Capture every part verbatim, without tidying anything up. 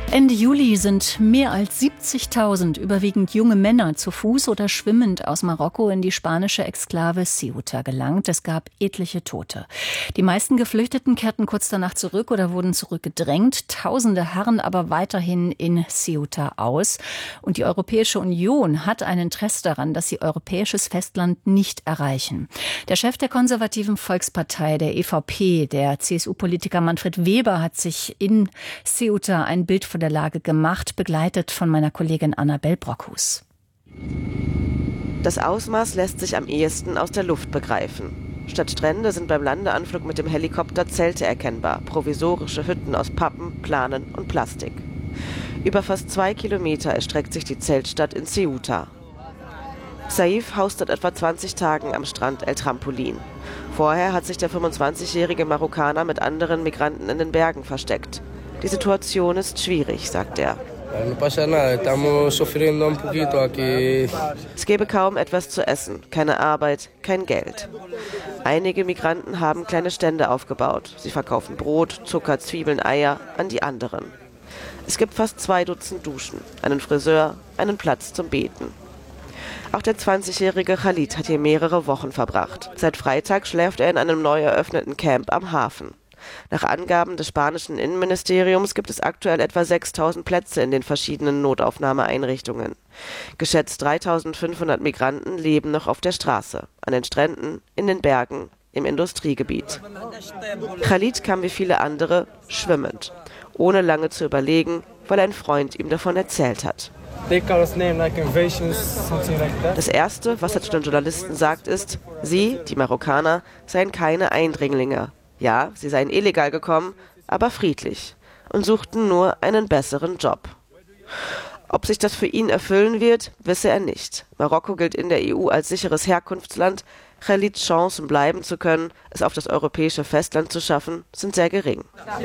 Ende Juli sind mehr als siebzigtausend überwiegend junge Männer zu Fuß oder schwimmend aus Marokko in die spanische Exklave Ceuta gelangt. Es gab etliche Tote. Die meisten Geflüchteten kehrten kurz danach zurück oder wurden zurückgedrängt. Tausende harren aber weiterhin in Ceuta aus. Und die Europäische Union hat ein Interesse daran, dass sie europäisches Festland nicht erreichen. Der Chef der konservativen Volkspartei, der E V P, der C S U-Politiker Manfred Weber, hat sich in Ceuta ein Bild von der Lage gemacht, begleitet von meiner Kollegin Annabel Brockhus. Das Ausmaß lässt sich am ehesten aus der Luft begreifen. Statt Strände sind beim Landeanflug mit dem Helikopter Zelte erkennbar, provisorische Hütten aus Pappen, Planen und Plastik. Über fast zwei Kilometer erstreckt sich die Zeltstadt in Ceuta. Saif haust seit etwa zwanzig Tagen am Strand El Trampolín. Vorher hat sich der fünfundzwanzigjährige Marokkaner mit anderen Migranten in den Bergen versteckt. Die Situation ist schwierig, sagt er. Es gäbe kaum etwas zu essen, keine Arbeit, kein Geld. Einige Migranten haben kleine Stände aufgebaut. Sie verkaufen Brot, Zucker, Zwiebeln, Eier an die anderen. Es gibt fast zwei Dutzend Duschen, einen Friseur, einen Platz zum Beten. Auch der zwanzigjährige Khalid hat hier mehrere Wochen verbracht. Seit Freitag schläft er in einem neu eröffneten Camp am Hafen. Nach Angaben des spanischen Innenministeriums gibt es aktuell etwa sechstausend Plätze in den verschiedenen Notaufnahmeeinrichtungen. Geschätzt dreitausendfünfhundert Migranten leben noch auf der Straße, an den Stränden, in den Bergen, im Industriegebiet. Khalid kam wie viele andere schwimmend, ohne lange zu überlegen, weil ein Freund ihm davon erzählt hat. Das Erste, was er zu den Journalisten sagt, ist, sie, die Marokkaner, seien keine Eindringlinge. Ja, sie seien illegal gekommen, aber friedlich und suchten nur einen besseren Job. Ob sich das für ihn erfüllen wird, wisse er nicht. Marokko gilt in der E U als sicheres Herkunftsland. Khalids Chancen, bleiben zu können, es auf das europäische Festland zu schaffen, sind sehr gering.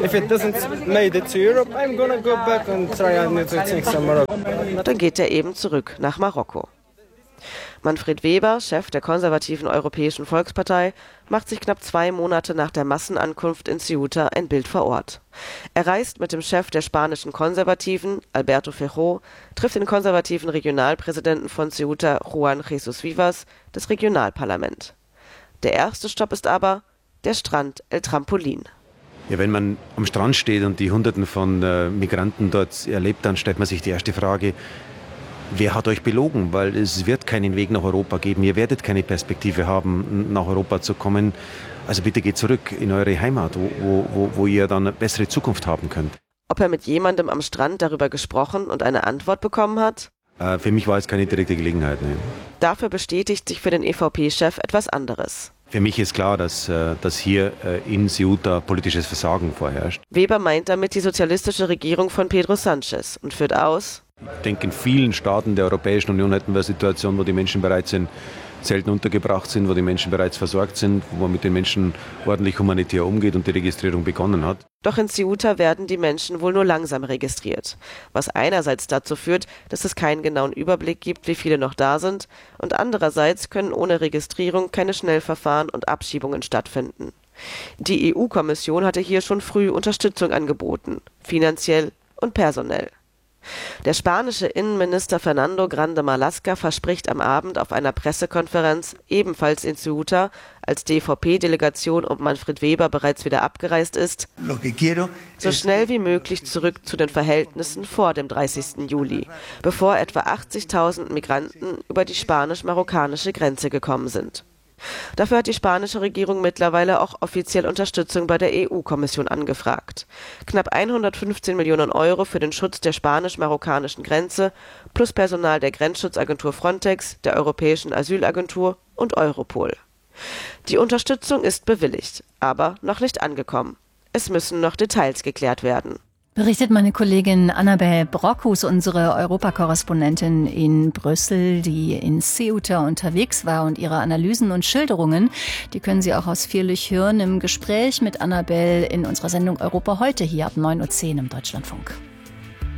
Dann geht er eben zurück nach Marokko. Manfred Weber, Chef der konservativen Europäischen Volkspartei, macht sich knapp zwei Monate nach der Massenankunft in Ceuta ein Bild vor Ort. Er reist mit dem Chef der spanischen Konservativen, Alberto Feijó, trifft den konservativen Regionalpräsidenten von Ceuta, Juan Jesús Vivas, das Regionalparlament. Der erste Stopp ist aber der Strand El Trampolín. Ja, wenn man am Strand steht und die Hunderten von äh, Migranten dort erlebt, dann stellt man sich die erste Frage: Wer hat euch belogen? Weil es wird keinen Weg nach Europa geben. Ihr werdet keine Perspektive haben, nach Europa zu kommen. Also bitte geht zurück in eure Heimat, wo, wo, wo ihr dann eine bessere Zukunft haben könnt. Ob er mit jemandem am Strand darüber gesprochen und eine Antwort bekommen hat? Äh, für mich war es keine direkte Gelegenheit. Ne. Dafür bestätigt sich für den E V P-Chef etwas anderes. Für mich ist klar, dass, dass hier in Ceuta politisches Versagen vorherrscht. Weber meint damit die sozialistische Regierung von Pedro Sánchez und führt aus: Ich denke, in vielen Staaten der Europäischen Union hätten wir eine Situation, wo die Menschen bereit sind, Zelten untergebracht sind, wo die Menschen bereits versorgt sind, wo man mit den Menschen ordentlich humanitär umgeht und die Registrierung begonnen hat. Doch in Ceuta werden die Menschen wohl nur langsam registriert, was einerseits dazu führt, dass es keinen genauen Überblick gibt, wie viele noch da sind, und andererseits können ohne Registrierung keine Schnellverfahren und Abschiebungen stattfinden. Die E U-Kommission hatte hier schon früh Unterstützung angeboten, finanziell und personell. Der spanische Innenminister Fernando Grande Marlaska verspricht am Abend auf einer Pressekonferenz, ebenfalls in Ceuta, als die E V P-Delegation um Manfred Weber bereits wieder abgereist ist, so schnell wie möglich zurück zu den Verhältnissen vor dem dreißigsten Juli, bevor etwa achtzigtausend Migranten über die spanisch-marokkanische Grenze gekommen sind. Dafür hat die spanische Regierung mittlerweile auch offiziell Unterstützung bei der E U-Kommission angefragt. Knapp hundertfünfzehn Millionen Euro für den Schutz der spanisch-marokkanischen Grenze plus Personal der Grenzschutzagentur Frontex, der Europäischen Asylagentur und Europol. Die Unterstützung ist bewilligt, aber noch nicht angekommen. Es müssen noch Details geklärt werden. Berichtet meine Kollegin Annabel Brockhus, unsere Europakorrespondentin in Brüssel, die in Ceuta unterwegs war, und ihre Analysen und Schilderungen, die können Sie auch ausführlich hören im Gespräch mit Annabel in unserer Sendung Europa heute hier ab neun Uhr zehn im Deutschlandfunk.